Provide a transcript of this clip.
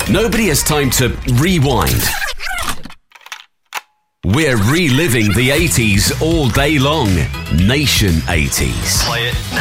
Nobody has time to rewind. We're reliving the 80s all day long. Nation 80s. Play it now.